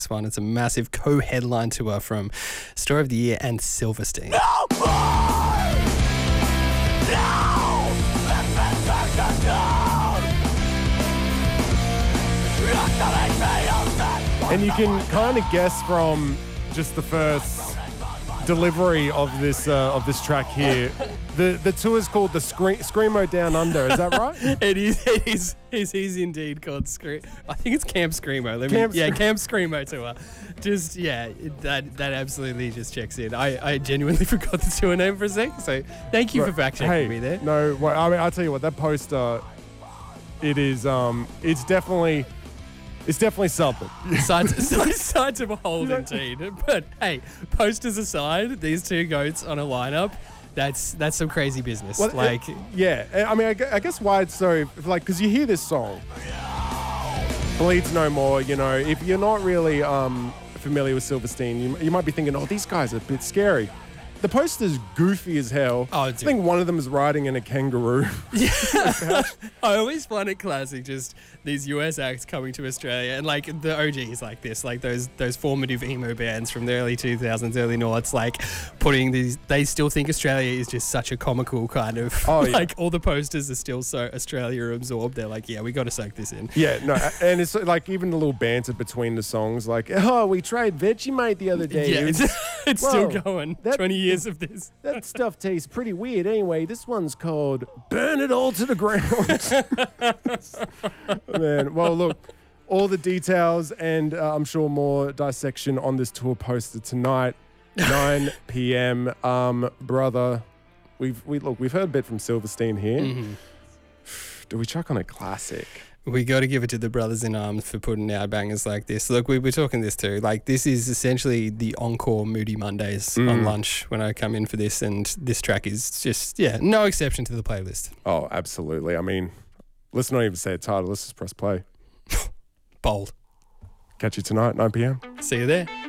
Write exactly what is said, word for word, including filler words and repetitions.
one. It's a massive co-headline tour from Story of the Year and Silverstein. No more! No! Let's And you can kind of guess from just the first delivery of this uh, of this track here. The the tour is called the Scre- Screamo Down Under. Is that right? It is. It is. It is indeed called Screamo. I think it's Camp Screamo. Let me, Camp yeah, Scre- Camp Screamo tour. Just yeah, that that absolutely just checks in. I, I genuinely forgot the tour name for a sec. So thank you for fact checking hey, me there. No, well, I mean I'll tell you what, that poster, it is um, it's definitely. It's definitely something. Signs, signs of a hold indeed. But hey, posters aside, these two goats on a lineup, that's that's some crazy business. Well, like, it, yeah, I mean, I gu- I guess why it's so, like, because you hear this song, Bleeds No More, you know, if you're not really um, familiar with Silverstein, you, you might be thinking, oh, these guys are a bit scary. The poster's goofy as hell. Oh, I dude. think one of them is riding in a kangaroo. I always find it classic, just these U S acts coming to Australia, and like the O Gs like this, like those those formative emo bands from the early two thousands, early noughts, like putting these, they still think Australia is just such a comical kind of, Oh, yeah. like all the posters are still so Australia absorbed. They're like, yeah, we got to soak this in. Yeah, no, and it's like even the little banter between the songs, like, oh, we tried Vegemite the other day. Yeah, It was- it's, it's Whoa, still going. that- twenty years of this. That stuff tastes pretty weird. Anyway, this one's called Burn It All to the Ground. Man, well, look, all the details and uh, I'm sure more dissection on this tour poster tonight, nine p.m. Um, brother, we've we look, we've heard a bit from Silverstein here. Mm-hmm. Do we chuck on a classic? We got to give it to the Brothers in Arms for putting out bangers like this. Look, we were talking this too. Like, this is essentially the encore Moody Mondays Mm. on lunch when I come in for this, and this track is just, yeah, no exception to the playlist. Oh, absolutely. I mean, let's not even say a title. Let's just press play. Bold. Catch you tonight, nine p.m. See you there.